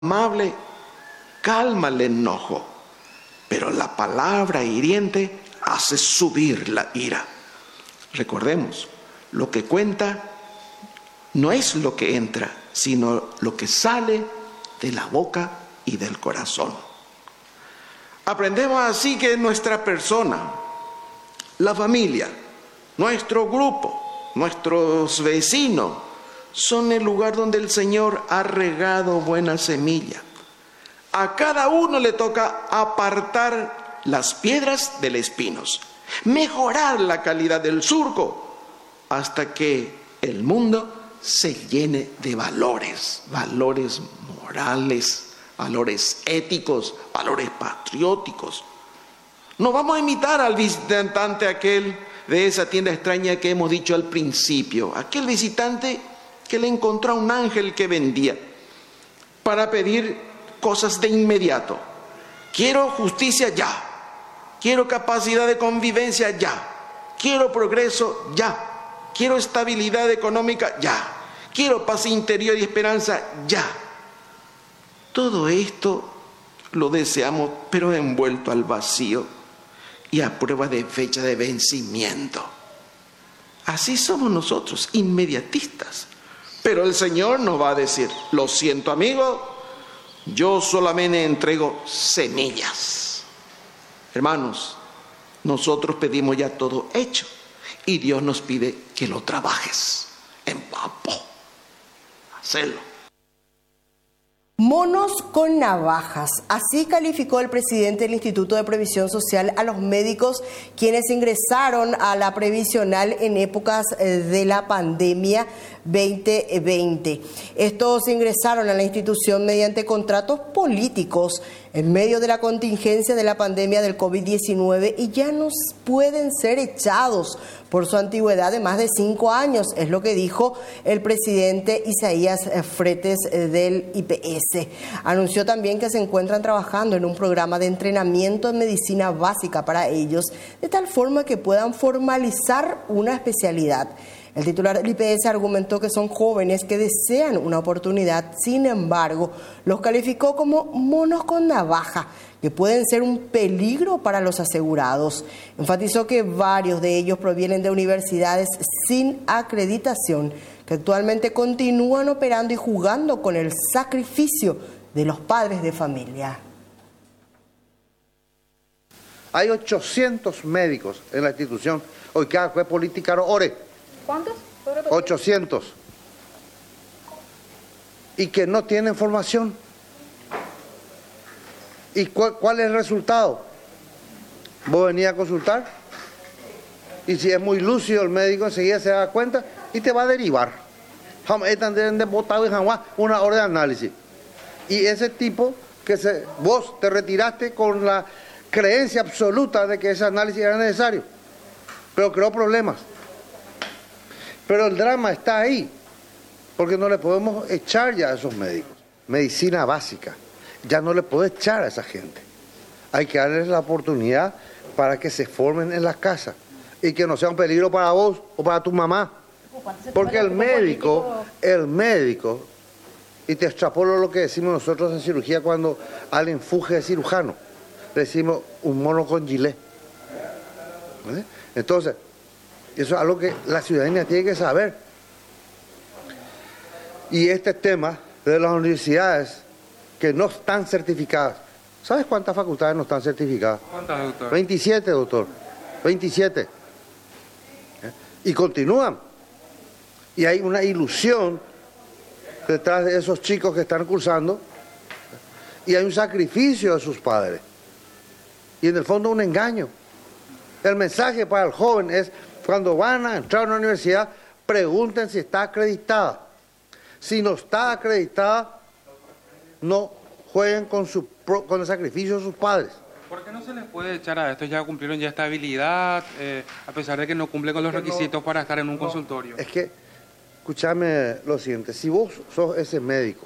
amable calma el enojo, pero la palabra hiriente hace subir la ira. Recordemos, lo que cuenta no es lo que entra, sino lo que sale de la boca y del corazón. Aprendemos así que nuestra persona, la familia, nuestro grupo, nuestros vecinos, son el lugar donde el Señor ha regado buena semilla. A cada uno le toca apartar las piedras de los espinos, mejorar la calidad del surco, hasta que el mundo se llene de valores morales, valores éticos, valores patrióticos. No vamos a imitar al visitante aquel de esa tienda extraña que hemos dicho al principio, aquel visitante que le encontró a un ángel que vendía para pedir cosas de inmediato. Quiero justicia ya, quiero capacidad de convivencia ya, quiero progreso ya, quiero estabilidad económica ya, quiero paz interior y esperanza ya. Todo esto lo deseamos, pero envuelto al vacío y a prueba de fecha de vencimiento. Así somos nosotros, inmediatistas. Pero el Señor nos va a decir: lo siento, amigo, yo solamente entrego semillas. Hermanos, nosotros pedimos ya todo hecho y Dios nos pide que lo trabajes en campo. Hacelo. Monos con navajas. Así calificó el presidente del Instituto de Previsión Social a los médicos quienes ingresaron a la previsional en épocas de la pandemia 2020. Estos ingresaron a la institución mediante contratos políticos en medio de la contingencia de la pandemia del COVID-19 y ya no pueden ser echados por su antigüedad de más de 5 años, es lo que dijo el presidente Isaías Fretes del IPS. Anunció también que se encuentran trabajando en un programa de entrenamiento en medicina básica para ellos, de tal forma que puedan formalizar una especialidad. El titular del IPS argumentó que son jóvenes que desean una oportunidad, sin embargo, los calificó como monos con navaja, que pueden ser un peligro para los asegurados. Enfatizó que varios de ellos provienen de universidades sin acreditación, que actualmente continúan operando y jugando con el sacrificio de los padres de familia. Hay 800 médicos en la institución. Hoy cada juez política ore. ¿Cuántos? 800. Y que no tienen formación. ¿Y cuál es el resultado? Vos venís a consultar y si es muy lúcido el médico enseguida se da cuenta y te va a derivar. Una hora de análisis. Y ese tipo vos te retiraste con la creencia absoluta de que ese análisis era necesario, pero creó problemas. Pero el drama está ahí, porque no le podemos echar ya a esos médicos. Medicina básica, ya no le podés echar a esa gente. Hay que darles la oportunidad para que se formen en las casas y que no sea un peligro para vos o para tu mamá. Porque el médico, y te extrapolo lo que decimos nosotros en cirugía cuando alguien fuge de cirujano, le decimos un mono con gilet. ¿Vale? Entonces, eso es algo que la ciudadanía tiene que saber. Y este tema de las universidades que no están certificadas. ¿Sabes cuántas facultades no están certificadas? ¿Cuántas, doctor? 27, doctor. 27. Y continúan. Y hay una ilusión detrás de esos chicos que están cursando. Y hay un sacrificio de sus padres. Y en el fondo un engaño. El mensaje para el joven es: cuando van a entrar a una universidad, pregunten si está acreditada. Si no está acreditada, no jueguen con el sacrificio de sus padres. ¿Por qué no se les puede echar a estos? Ya cumplieron ya estabilidad, a pesar de que no cumplen con los requisitos para estar en un consultorio. Es que, escúchame lo siguiente, si vos sos ese médico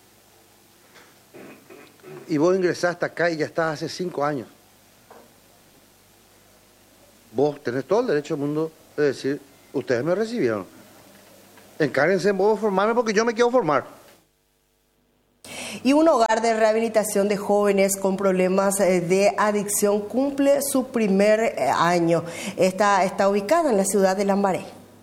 y vos ingresaste acá y ya estás hace 5 años, vos tenés todo el derecho del mundo de decir: ustedes me recibieron, encárguense en vos de formarme porque yo me quiero formar. Y un hogar de rehabilitación de jóvenes con problemas de adicción cumple su primer año. Está ubicada en la ciudad de Lambaré.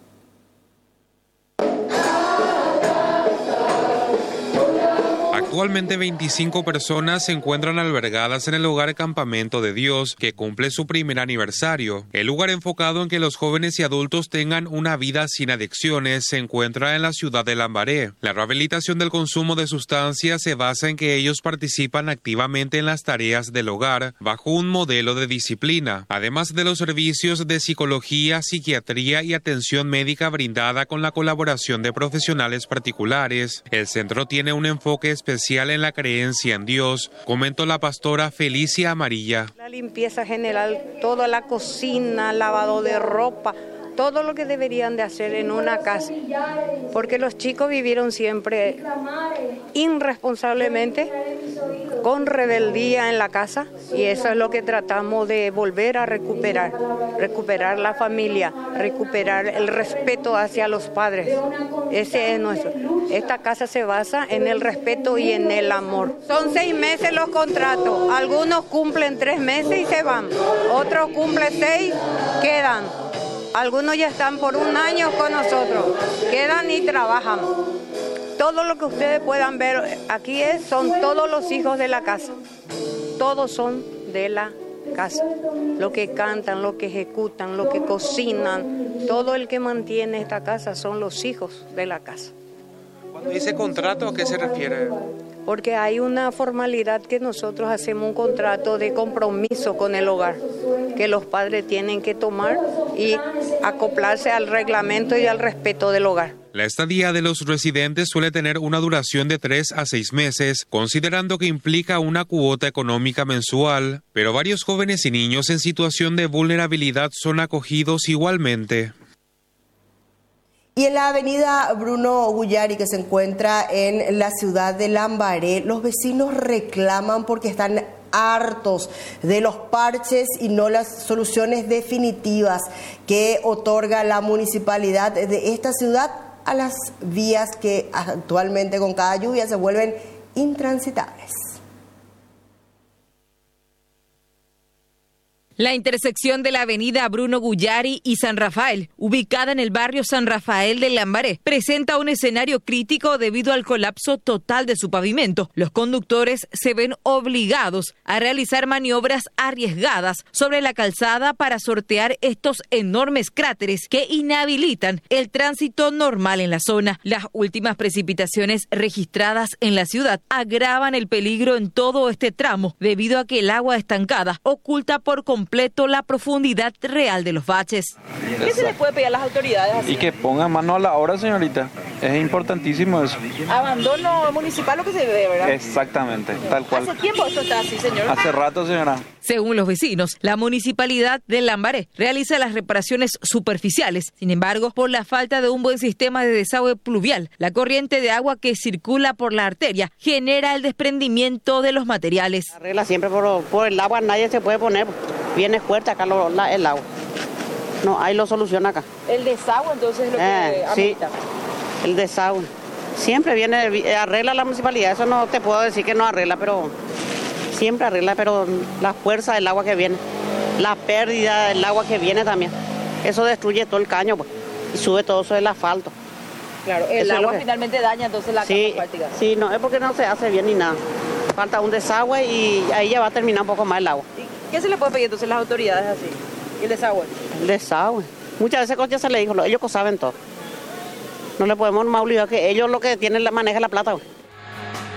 Actualmente 25 personas se encuentran albergadas en el Hogar Campamento de Dios, que cumple su primer aniversario. El lugar enfocado en que los jóvenes y adultos tengan una vida sin adicciones se encuentra en la ciudad de Lambaré. La rehabilitación del consumo de sustancias se basa en que ellos participan activamente en las tareas del hogar, bajo un modelo de disciplina, además de los servicios de psicología, psiquiatría y atención médica brindada con la colaboración de profesionales particulares. El centro tiene un enfoque especial en la creencia en Dios, comentó la pastora Felicia Amarilla. La limpieza general, toda la cocina, lavado de ropa, todo lo que deberían de hacer en una casa, porque los chicos vivieron siempre irresponsablemente, con rebeldía en la casa, y eso es lo que tratamos de volver a recuperar la familia, recuperar el respeto hacia los padres. Ese es nuestro. Esta casa se basa en el respeto y en el amor. Son 6 meses los contratos, algunos cumplen 3 meses y se van, otros cumplen 6, quedan. Algunos ya están por 1 año con nosotros, quedan y trabajan. Todo lo que ustedes puedan ver aquí son todos los hijos de la casa. Todos son de la casa. Lo que cantan, lo que ejecutan, lo que cocinan, todo el que mantiene esta casa son los hijos de la casa. Cuando dice contrato, ¿a qué se refiere? Porque hay una formalidad que nosotros hacemos un contrato de compromiso con el hogar, que los padres tienen que tomar y acoplarse al reglamento y al respeto del hogar. La estadía de los residentes suele tener una duración de 3 a 6 meses, considerando que implica una cuota económica mensual, pero varios jóvenes y niños en situación de vulnerabilidad son acogidos igualmente. Y en la avenida Bruno Guyari, que se encuentra en la ciudad de Lambaré, los vecinos reclaman porque están hartos de los parches y no las soluciones definitivas que otorga la municipalidad de esta ciudad a las vías que actualmente con cada lluvia se vuelven intransitables. La intersección de la avenida Bruno Guyari y San Rafael, ubicada en el barrio San Rafael de Lambaré, presenta un escenario crítico debido al colapso total de su pavimento. Los conductores se ven obligados a realizar maniobras arriesgadas sobre la calzada para sortear estos enormes cráteres que inhabilitan el tránsito normal en la zona. Las últimas precipitaciones registradas en la ciudad agravan el peligro en todo este tramo debido a que el agua estancada oculta por completo la profundidad real de los baches. ¿Qué se le puede pedir a las autoridades así? Y que pongan mano a la obra, señorita. Es importantísimo eso. Abandono municipal lo que se ve, ¿verdad? Exactamente, tal cual. ¿Hace tiempo esto está así, señor? Hace rato, señora. Según los vecinos, la municipalidad de Lambaré realiza las reparaciones superficiales. Sin embargo, por la falta de un buen sistema de desagüe pluvial, la corriente de agua que circula por la arteria genera el desprendimiento de los materiales. Arregla siempre por el agua, nadie se puede poner. Viene fuerte acá el agua. No, ahí lo soluciona acá. ¿El desagüe entonces es lo que sí, el desagüe. Siempre viene, arregla la municipalidad, eso no te puedo decir que no arregla, pero siempre arregla, pero la fuerza del agua que viene, la pérdida del agua que viene también, eso destruye todo el caño, pues, y sube todo eso del asfalto. Claro, el eso agua finalmente daña entonces la capa asfáltica. Sí, no, es porque no se hace bien ni nada. Falta un desagüe y ahí ya va a terminar un poco más el agua. ¿Qué se le puede pedir entonces a las autoridades así? ¿El desagüe? El desagüe. Muchas veces ya se le dijo, ellos saben todo. No le podemos más olvidar que ellos lo que tienen maneja la plata.